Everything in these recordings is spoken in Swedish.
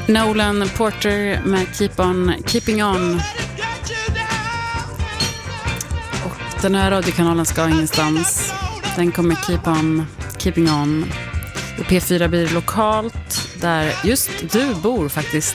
Nolan Porter med Keeping On. Och den här radiokanalen ska ingenstans. Den kommer Keeping On. Och P4 blir lokalt där just du bor faktiskt.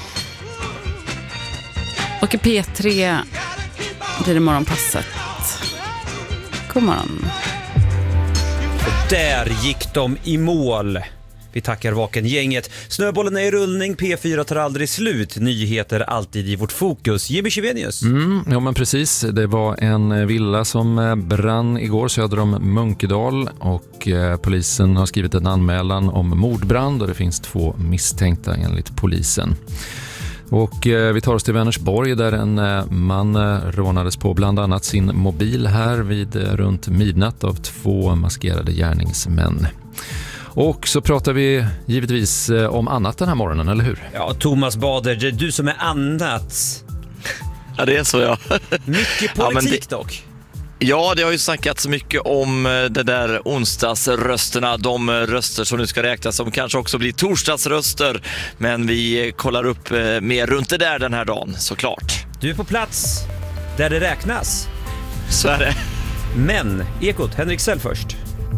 Och i P3 blir det morgonpasset. God morgon. Och där gick de i mål. Vi tackar Vaken-gänget. Snöbollen är i rullning, P4 tar aldrig slut. Nyheter alltid i vårt fokus. Jimmy Chivenius. Ja men precis, det var en villa som brann igår söder om Munkedal och polisen har skrivit en anmälan om mordbrand och det finns 2 misstänkta enligt polisen. Och vi tar oss till Vänersborg där en man rånades på bland annat sin mobil här vid runt midnatt av 2 maskerade gärningsmän. Och så pratar vi givetvis om annat den här morgonen, eller hur? Ja, Thomas Bader, det är du som är annat. Ja, det är så, ja. Mycket politik dock. Ja, det har ju snackats mycket om det där onsdagsrösterna, de röster som nu ska räknas som kanske också blir torsdagsröster. Men vi kollar upp mer runt det där den här dagen, såklart. Du är på plats där det räknas. Så är det. Men, Ekot, Henrik Sell först.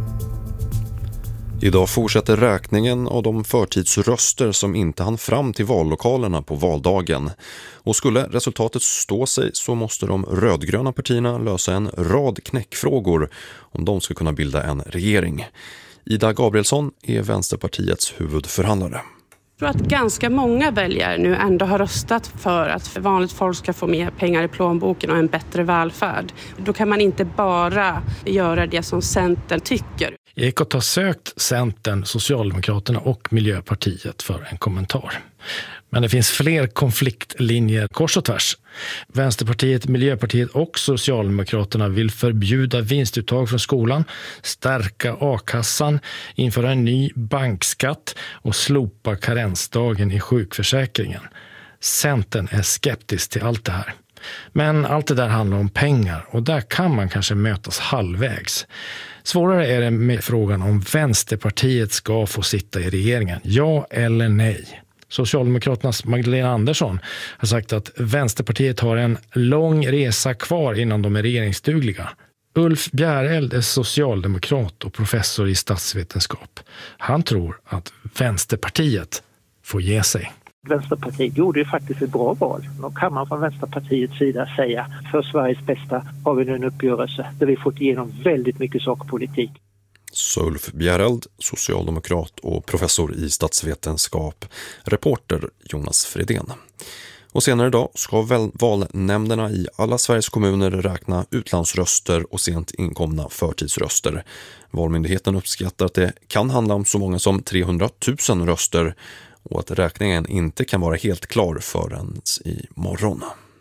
Idag fortsätter räkningen av de förtidsröster som inte hann fram till vallokalerna på valdagen. Och skulle resultatet stå sig så måste de rödgröna partierna lösa en rad knäckfrågor om de ska kunna bilda en regering. Ida Gabrielsson är Vänsterpartiets huvudförhandlare. Jag tror att ganska många väljare nu ändå har röstat för att vanligt folk ska få mer pengar i plånboken och en bättre välfärd. Då kan man inte bara göra det som Centern tycker. Ekot har sökt Centern, Socialdemokraterna och Miljöpartiet för en kommentar. Men det finns fler konfliktlinjer kors och tvärs. Vänsterpartiet, Miljöpartiet och Socialdemokraterna vill förbjuda vinstuttag från skolan, stärka a-kassan, införa en ny bankskatt och slopa karensdagen i sjukförsäkringen. Centern är skeptisk till allt det här. Men allt det där handlar om pengar och där kan man kanske mötas halvvägs. Svårare är det med frågan om Vänsterpartiet ska få sitta i regeringen. Ja eller nej? Socialdemokraternas Magdalena Andersson har sagt att Vänsterpartiet har en lång resa kvar innan de är regeringsdugliga. Ulf Bjäreld är socialdemokrat och professor i statsvetenskap. Han tror att Vänsterpartiet får ge sig. Vänsterpartiet gjorde ju faktiskt ett bra val. Då kan man från Vänsterpartiets sida säga för Sveriges bästa har vi nu en uppgörelse där vi fått igenom väldigt mycket sakpolitik. Ulf Bjäreld, socialdemokrat och professor i statsvetenskap, reporter Jonas Fredén. Och senare idag ska valnämnderna i alla Sveriges kommuner räkna utlandsröster och sent inkomna förtidsröster. Valmyndigheten uppskattar att det kan handla om så många som 300 000 röster och att räkningen inte kan vara helt klar förrän i morgon.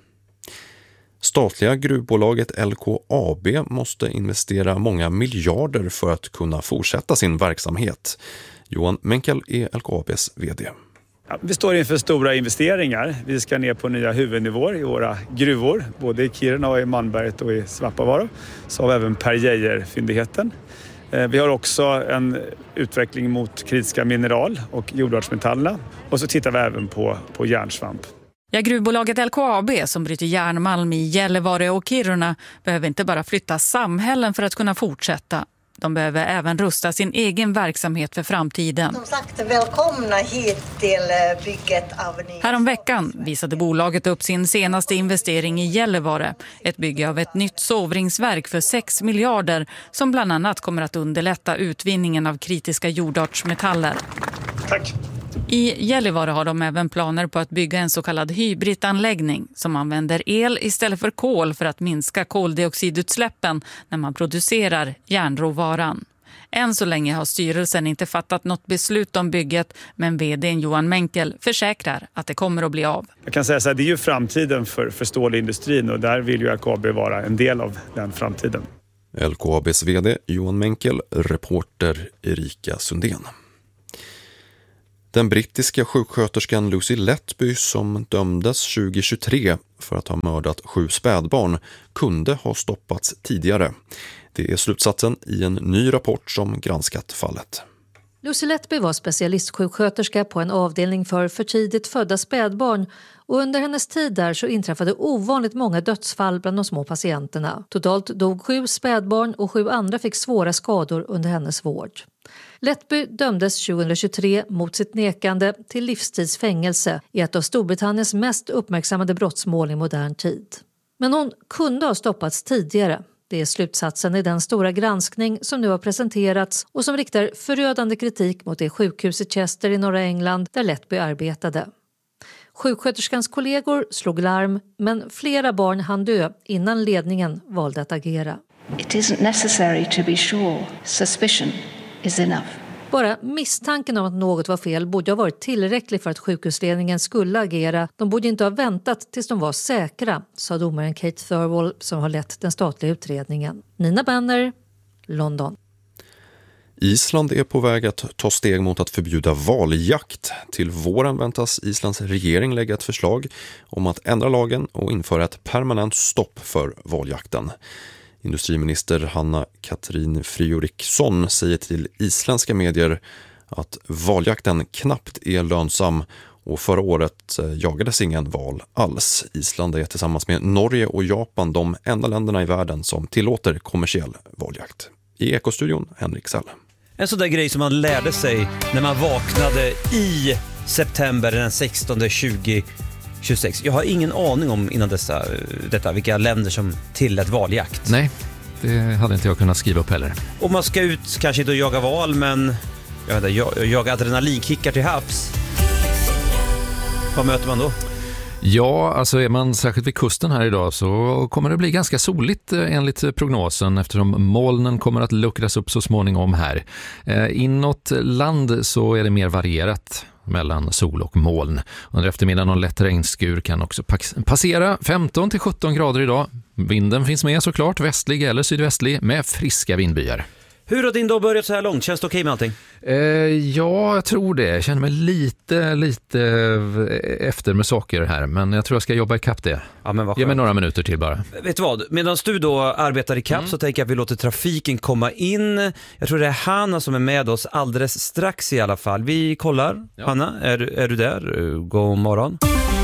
Statliga gruvbolaget LKAB måste investera många miljarder för att kunna fortsätta sin verksamhet. Johan Menkel är LKABs vd. Ja, vi står inför stora investeringar. Vi ska ner på nya huvudnivåer i våra gruvor, både i Kiruna och i Malmberget och i Svappavaara. Så har vi även Per Geijer-fyndigheten. Vi har också en utveckling mot kritiska mineral och jordartsmetallerna. Och så tittar vi även på järnsvamp. Ja, gruvbolaget LKAB som bryter järnmalm i Gällivare och Kiruna behöver inte bara flytta samhällen för att kunna fortsätta. De behöver även rusta sin egen verksamhet för framtiden. Som sagt, välkomna hit till bygget av ny... Häromveckan visade bolaget upp sin senaste investering i Gällivare. Ett bygge av ett nytt sovringsverk för 6 miljarder som bland annat kommer att underlätta utvinningen av kritiska jordartsmetaller. Tack! I Gällivare har de även planer på att bygga en så kallad hybridanläggning som använder el istället för kol för att minska koldioxidutsläppen när man producerar järnråvaran. Än så länge har styrelsen inte fattat något beslut om bygget, men vd:n Johan Menkel försäkrar att det kommer att bli av. Jag kan säga så här, det är ju framtiden för stålindustrin och där vill ju LKAB vara en del av den framtiden. LKABs vd Johan Menkel, reporter Erika Sundén. Den brittiska sjuksköterskan Lucy Letby som dömdes 2023 för att ha mördat 7 spädbarn kunde ha stoppats tidigare. Det är slutsatsen i en ny rapport som granskat fallet. Lucy Lättby var specialistsjuksköterska på en avdelning för tidigt födda spädbarn och under hennes tid där så inträffade ovanligt många dödsfall bland de små patienterna. Totalt dog 7 spädbarn och 7 andra fick svåra skador under hennes vård. Lättby dömdes 2023 mot sitt nekande till livstidsfängelse i ett av Storbritanniens mest uppmärksammade brottsmål i modern tid. Men hon kunde ha stoppats tidigare. Det är slutsatsen i den stora granskning som nu har presenterats och som riktar förödande kritik mot det sjukhus i Chester i norra England där Lättby arbetade. Sjuksköterskans kollegor slog larm, men flera barn hann dö innan ledningen valde att agera. It isn't necessary to be sure. Suspicion is enough. Bara misstanken om att något var fel borde ha varit tillräcklig för att sjukhusledningen skulle agera. De borde inte ha väntat tills de var säkra, sa domaren Kate Thirlwall som har lett den statliga utredningen. Nina Benner, London. Island är på väg att ta steg mot att förbjuda valjakt. Till våren väntas Islands regering lägga ett förslag om att ändra lagen och införa ett permanent stopp för valjakten. Industriminister Hanna-Katrin Friðriksson säger till isländska medier att valjakten knappt är lönsam och förra året jagades ingen val alls. Island är tillsammans med Norge och Japan de enda länderna i världen som tillåter kommersiell valjakt. I Ekostudion, Henrik Säll. En sån där grej som man lärde sig när man vaknade i september den 16-20-26. Jag har ingen aning om innan detta vilka länder som tillät valjakt. Nej, det hade inte jag kunnat skriva upp heller. Och man ska ut, kanske inte att jaga val, men jaga adrenalinkickar till havs. Vad möter man då? Ja, alltså är man särskilt vid kusten här idag så kommer det bli ganska soligt enligt prognosen eftersom molnen kommer att luckras upp så småningom här. Inåt land så är det mer varierat mellan sol och moln. Under eftermiddagen någon lätt regnskur kan också passera 15-17 grader idag. Vinden finns med såklart, västlig eller sydvästlig med friska vindbyar. Hur har din dag börjat så här långt? Känns det okej med allting? Ja, jag tror det. Jag känner mig lite efter med saker här. Men jag tror jag ska jobba i kapp det. Ja, men vad skönt. Ge mig några minuter till bara. Vet du vad? Medan du då arbetar i kapp så tänker jag att vi låter trafiken komma in. Jag tror det är Hanna som är med oss alldeles strax i alla fall. Vi kollar. Ja. Hanna, är du där? God morgon.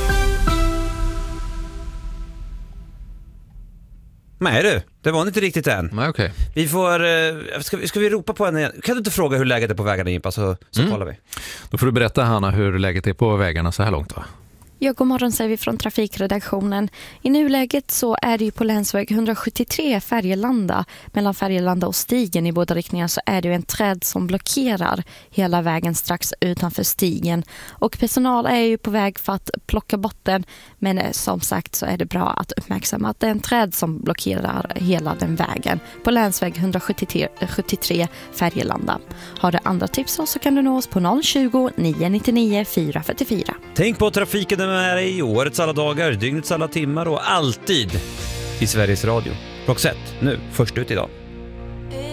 Nej du, det var inte riktigt än. Nej, okej. Vi får, ska vi ropa på henne? Kan du inte fråga hur läget är på vägarna, Impa, så kollar vi. Då får du berätta, Hanna, hur läget är på vägarna så här långt, va? Ja, god morgon säger vi från trafikredaktionen. I nuläget så är det ju på länsväg 173 Färgelanda. Mellan Färgelanda och Stigen i båda riktningar så är det ju en träd som blockerar hela vägen strax utanför Stigen. Och personal är ju på väg för att plocka bort den. Men som sagt så är det bra att uppmärksamma att det är en träd som blockerar hela den vägen. På länsväg 173 Färgelanda. Har du andra tips så kan du nå oss på 020 999 444. Tänk på trafiken är i årets alla dagar, dygnets alla timmar och alltid i Sveriges Radio. Roxette, nu, först ut idag.